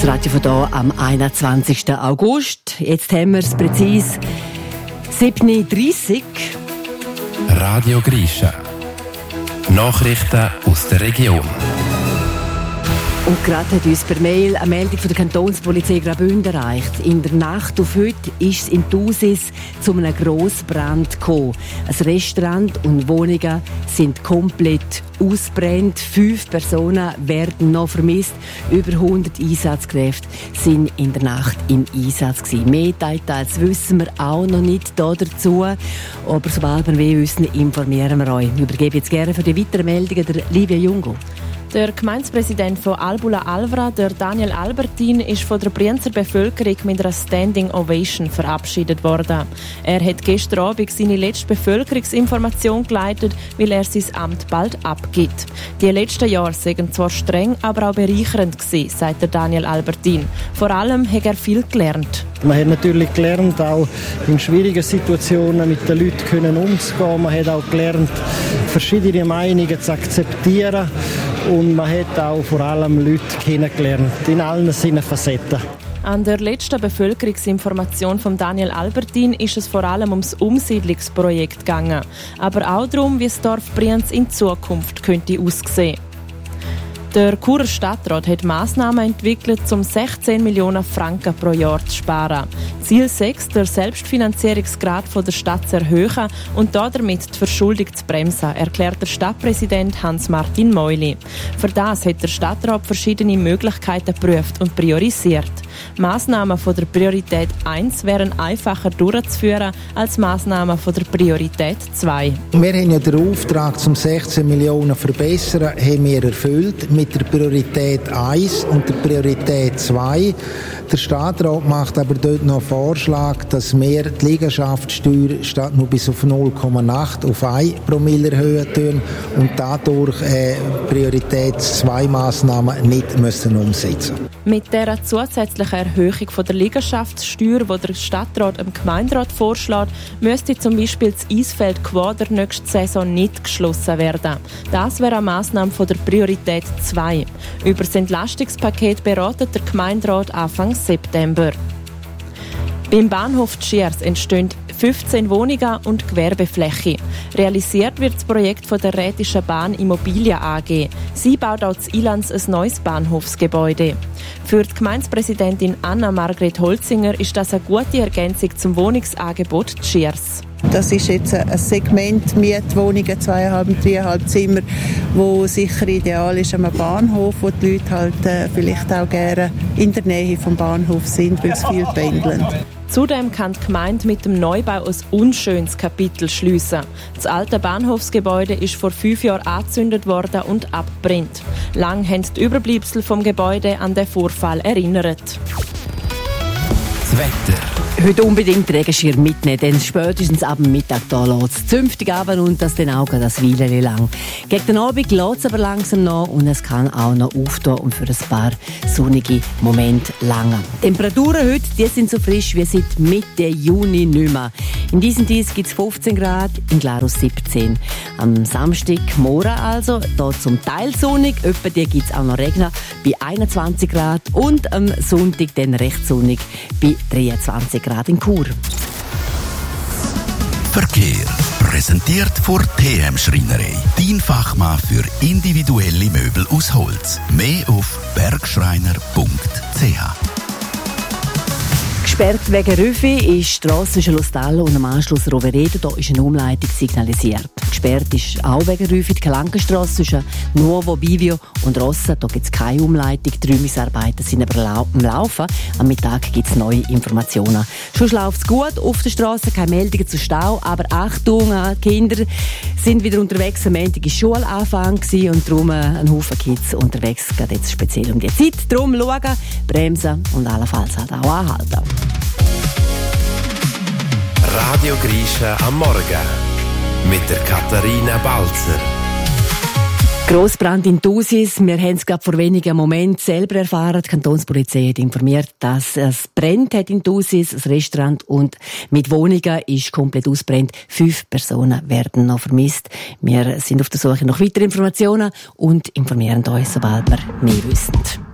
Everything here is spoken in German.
Das Radio von hier am 21. August. Jetzt haben wir es präzise 7.30 Uhr. Radio Grisha. Nachrichten aus der Region. Und gerade hat uns per Mail eine Meldung von der Kantonspolizei Graubünden erreicht. In der Nacht auf heute ist es in Thusis zu einem Grossbrand gekommen. Ein Restaurant und Wohnungen sind komplett ausgebrannt. 5 Personen werden noch vermisst. Über 100 Einsatzkräfte sind in der Nacht im Einsatz gewesen. Mehr Details wissen wir auch noch nicht dazu. Aber sobald wir mehr wissen, informieren wir euch. Ich übergebe jetzt gerne für die weiteren Meldungen der Livia Jungo. Der Gemeindepräsident von Albula Alvra, der Daniel Albertin, ist von der Brienzer Bevölkerung mit einer Standing Ovation verabschiedet worden. Er hat gestern Abend seine letzte Bevölkerungsinformation geleitet, weil er sein Amt bald abgibt. Die letzten Jahre seien zwar streng, aber auch bereichernd gewesen, sagt der Daniel Albertin. Vor allem hat er viel gelernt. Man hat natürlich gelernt, auch in schwierigen Situationen mit den Leuten umzugehen. Man hat auch gelernt, verschiedene Meinungen zu akzeptieren. Und man hat auch vor allem Leute kennengelernt, in allen seinen Facetten. An der letzten Bevölkerungsinformation von Daniel Albertin ist es vor allem ums Umsiedlungsprojekt gegangen. Aber auch darum, wie das Dorf Brienz in Zukunft könnte aussehen. Der Churer Stadtrat hat Massnahmen entwickelt, um 16 Millionen Franken pro Jahr zu sparen. Ziel 6, den Selbstfinanzierungsgrad der Stadt zu erhöhen und damit die Verschuldung zu bremsen, erklärt der Stadtpräsident Hans-Martin Meuli. Für das hat der Stadtrat verschiedene Möglichkeiten geprüft und priorisiert. Massnahmen von der Priorität 1 wären einfacher durchzuführen als Massnahmen von der Priorität 2. Wir haben ja den Auftrag zum 16 Millionen verbessern, haben wir erfüllt mit der Priorität 1 und der Priorität 2. Der Stadtrat macht aber dort noch einen Vorschlag, dass wir die Liegenschaftssteuer statt nur bis auf 0,8 auf 1 Promille erhöhen tun und dadurch Priorität 2 Massnahmen nicht müssen umsetzen. Mit dieser zusätzlichen Erhöhung von der Liegenschaftssteuer, die der Stadtrat dem Gemeinderat vorschlägt, müsste zum Beispiel das Eisfeld Quader nächste Saison nicht geschlossen werden. Das wäre eine Massnahme von der Priorität 2. Über das Entlastungspaket beratet der Gemeinderat Anfang September. Beim Bahnhof Schiers entstehen 15 Wohnungen und Gewerbefläche. Realisiert wird das Projekt von der Rätischen Bahn Immobilien AG. Sie baut auch in Ilanz ein neues Bahnhofsgebäude. Für die Gemeindepräsidentin Anna-Margret Holzinger ist das eine gute Ergänzung zum Wohnungsangebot Schiers. Das ist jetzt ein Segment Mietwohnungen, 2,5, 3,5 Zimmer, wo sicher ideal ist am Bahnhof, wo die Leute halt vielleicht auch gerne in der Nähe vom Bahnhof sind, weil sie viel pendeln. Zudem kann die Gemeinde mit dem Neubau ein unschönes Kapitel schliessen. Das alte Bahnhofsgebäude ist vor 5 Jahren angezündet worden und abgebrannt. Lang haben die Überbleibsel vom Gebäude an den Vorfall erinnert. Das Wetter. Heute unbedingt Regenschirm mitnehmen, denn spätestens ab dem Mittag da lässt es zünftig runter und das dann auch das Weile lang. Gegen den Abend lässt es aber langsam noch und es kann auch noch auftun und für ein paar sonnige Momente lange. Temperaturen heute, die sind so frisch wie seit Mitte Juni nicht mehr. In diesem Dies gibt es 15 Grad, in Glarus 17. Am Samstag morgen also, da zum Teil sonnig, etwa die gibt es auch noch Regen bei 21 Grad und am Sonntag dann recht sonnig bei 23 Grad in Chur. Verkehr. Präsentiert vor TM Schreinerei. Dein Fachmann für individuelle Möbel aus Holz. Mehr auf bergschreiner.ch. Gesperrt wegen Rüffi ist die Strasse zwischen Lustall und dem Anschluss Roveredo. Da ist eine Umleitung signalisiert. Gesperrt ist auch wegen Rüffi die Kalankenstrasse zwischen Nuovo, Bivio und Rossa. Da gibt es keine Umleitung. Die Räumungsarbeiten sind aber am Laufen. Am Mittag gibt es neue Informationen. Schon läuft es gut auf der Straße, keine Meldungen zu Stau. Aber Achtung, die Kinder sind wieder unterwegs. Am Montag war Schulanfang und darum ein Haufen Kids unterwegs, gerade jetzt speziell um die Zeit. Darum schauen, bremsen und allenfalls halt auch anhalten. Radio Grisha am Morgen mit der Katharina Balzer. Grossbrand in Thusis. Wir haben es gerade vor wenigen Momenten selber erfahren. Die Kantonspolizei hat informiert, dass es brennt hat in Thusis, das Restaurant und mit Wohnungen ist komplett ausbrennt. 5 Personen werden noch vermisst. Wir sind auf der Suche nach weiteren Informationen und informieren euch, sobald wir mehr wissen.